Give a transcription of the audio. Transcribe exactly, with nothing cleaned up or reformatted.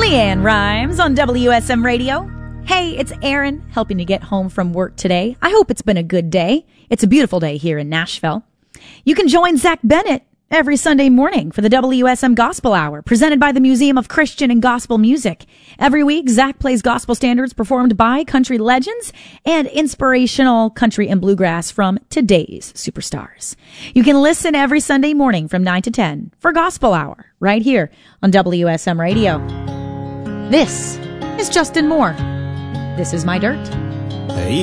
Leanne Rhymes on W S M Radio. Hey, it's Erin helping you get home from work today. I hope it's been a good day. It's a beautiful day here in Nashville. You can join Zach Bennett every Sunday morning for the W S M Gospel Hour, presented by the Museum of Christian and Gospel Music. Every week, Zach plays gospel standards performed by country legends and inspirational country and bluegrass from today's superstars. You can listen every Sunday morning from nine to ten for Gospel Hour, right here on W S M Radio. This is Justin Moore. This is My Dirt. Hey.